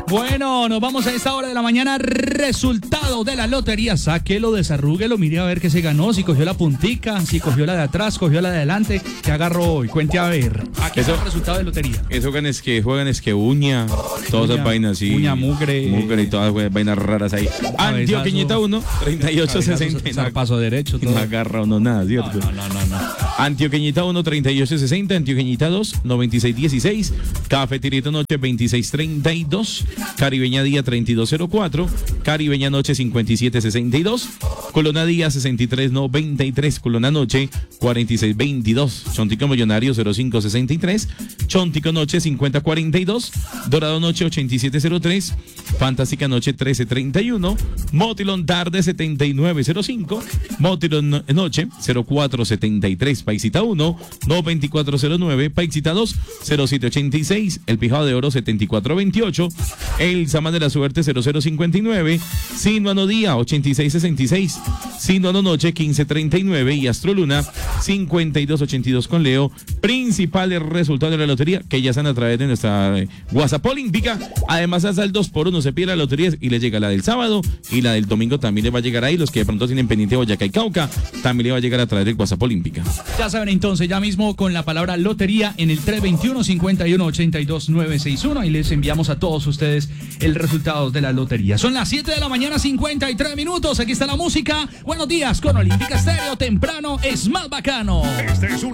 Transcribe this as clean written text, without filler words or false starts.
Bueno, nos vamos a esta hora de la mañana. Resultado de la lotería. Sáquelo, desarrúguelo, mire a ver qué se ganó. Si cogió la puntica, si cogió la de atrás, cogió la de adelante. ¿Qué agarró hoy? Cuente a ver. Aquí está el resultado de lotería. Eso juegan es que uña, todas esas vainas así. Uña, mugre y todas las vainas raras ahí. Antioqueñita 1, 3860. Paso derecho. No agarra uno nada, ¿cierto? No. Antioqueñita 1, 3860. Antioqueñita 2, 9616. Cafeterita Noche 2632. Caribeña Día 3204. Caribeña Noche 5762. Colona Día 6393. Colona Noche 4622. Chontico Millonario 0563. Chontico Noche 5042. Dorado Noche 8703. Fantástica Noche 1331. Motilón Tarde 7905. Motilón Noche 0473. Paisita 1 9409. Paisita 2 0786. El Pijado de Oro 7428. El Samán de la Suerte 0059. Sinuano Día 8666. Sinuano Noche 1539. Y Astro Luna 5282 con Leo. Principales resultados de la lotería que ya están a través de nuestra WhatsApp Olímpica. Además hasta el 2x1 se pierde la lotería y le llega la del sábado y la del domingo también le va a llegar ahí. Los que de pronto tienen pendiente Boyacá y Cauca también le va a llegar a través del WhatsApp Olímpica. Ya saben entonces, ya mismo con la palabra lotería en el 321-51-82-961 y les enviamos a todos ustedes el resultado de la lotería. Son las 7 de la mañana, 53 minutos. Aquí está la música. Buenos días con Olímpica Estéreo. Temprano es más bacano. Este es un